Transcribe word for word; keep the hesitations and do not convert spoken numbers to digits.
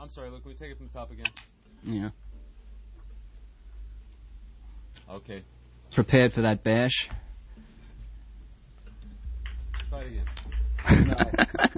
I'm sorry, Luke. Can we take it from the top again? Yeah. Okay. Prepared for that bash. Try it again. No.